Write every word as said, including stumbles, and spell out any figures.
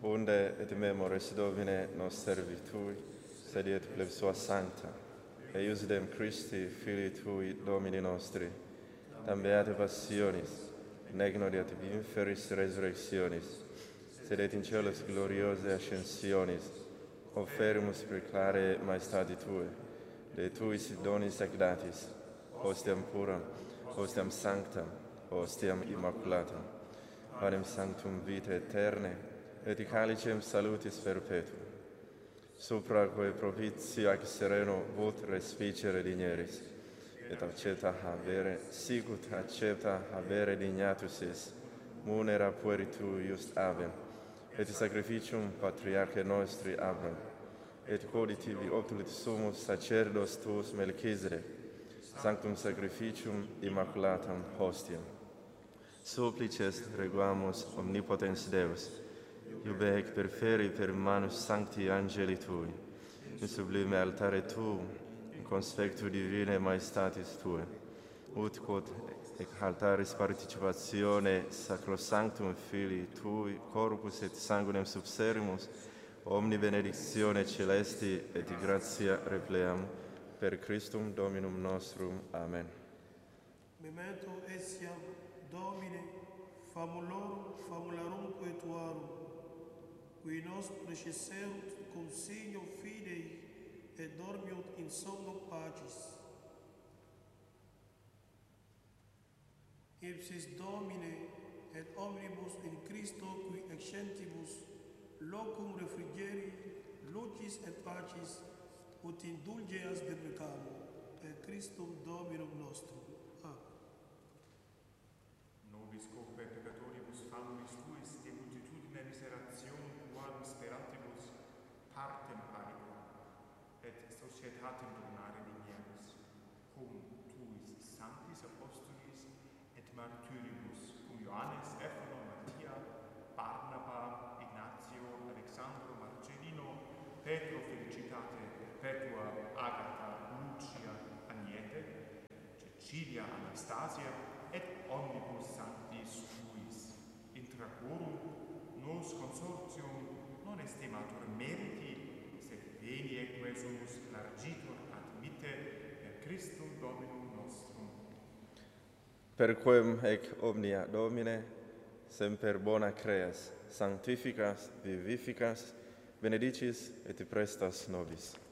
unde et memoris Domine nos servitui, sed et pleb sua sancta, eius dem Christi, Filii Tui, Domini nostri, tam beate passionis, nec nodiat inferis resurrectionis, sed et in celos gloriose ascensionis, offerimus preclare maestati Tue, de Tuis donis ac datis, hostiam puram, hostiam sanctam, hostiam immaculatam, panem sanctum vitae aeterne, et calicem salutis perpetuum, supra quae propitio ac sereno vot respicere digneris, et accepta habere, sicut accepta habere dignatus es, munera pueri tu just avem, et sacrificium patriarchae nostri Abram, et quoditivi obtulit sumus sacerdos tuus Melchisedec, sanctum sacrificium immaculatam hostiam. Supplices reguamus omnipotens Deus, iube ec perferi per manus sancti angeli Tui, in sublime altare Tuum, in conspectu divine maestatis Tue, ut quod ec altaris participatione sacrosanctum Filii Tui, corpus et sanguinem subservimus, omni benedictione celesti et gratia repleam, per Christum Dominum nostrum. Amen. Memento etiam Domine, famulorum, famularumque tuarum, qui nos praeceserunt consignio fidei, et dormiunt in somno pacis. Ipsis Domine, et omnibus in Christo qui excentibus, locum refrigeri, lucis et pacis, ut indulgeas deprecamo, per Christum Dominum nostrum. Amen. Nobis cope peccatoribus famibus tuis de multitudine miserationum quam speratibus partem paribus et societatem donare dignerus, cum tuis sanctis apostolis et martyribus, cum Ioannes, Stephanom, Mattia, Barnaba, Ignatio, Alexandro, Marcellino, Petro, Felicitate, Perpetua, Agatha, Lucia, Agnete, Cecilia, Anastasia, et omnibus sanctis suis, intra quorum nos consortium non estimatur meriti, sed veni eque sumus largitur admitte per Christum Dominum nostrum. Per quem ec omnia Domine, semper bona creas, sanctificas, vivificas, benedicis et prestas nobis.